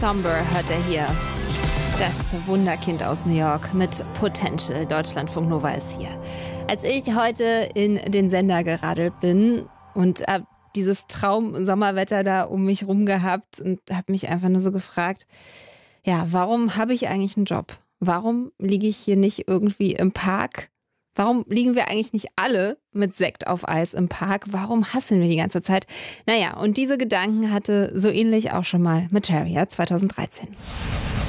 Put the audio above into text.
Somber hört er hier. Das Wunderkind aus New York mit Potential. Deutschlandfunk Nova ist hier. Als ich heute in den Sender geradelt bin und habe dieses Traum-Sommerwetter da um mich rum gehabt und habe mich einfach nur so gefragt, ja, warum habe ich eigentlich einen Job? Warum liege ich hier nicht irgendwie im Park? Warum liegen wir eigentlich nicht alle mit Sekt auf Eis im Park? Warum hasseln wir die ganze Zeit? Naja, und diese Gedanken hatte so ähnlich auch schon mal Materia 2013.